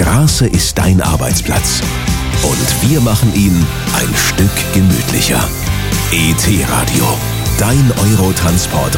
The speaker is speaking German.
Straße ist dein Arbeitsplatz. Und wir machen ihn ein Stück gemütlicher. ET Radio, dein Eurotransport